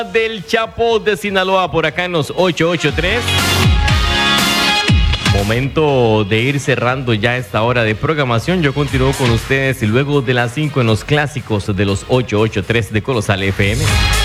del Chapo de Sinaloa por acá en los 883. Momento de ir cerrando ya esta hora de programación. Yo continúo con ustedes y luego de las 5 en los clásicos de los 883 de Colosal FM.